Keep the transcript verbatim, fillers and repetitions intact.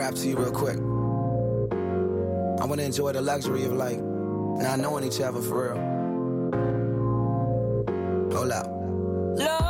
rap to you real quick. I wanna enjoy the luxury of like not knowing each other for real. Hold up. Love